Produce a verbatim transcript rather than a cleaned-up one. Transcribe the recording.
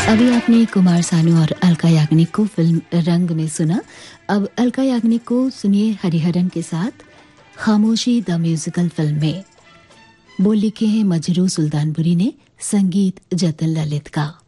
अभी आपने कुमार सानू और अलका याग्निक को फिल्म रंग में सुना। अब अलका याग्निक को सुनिए हरिहरन के साथ खामोशी द म्यूजिकल फिल्म में। बोल लिखे हैं मजरू सुल्तानपुरी ने, संगीत जतिन ललित का।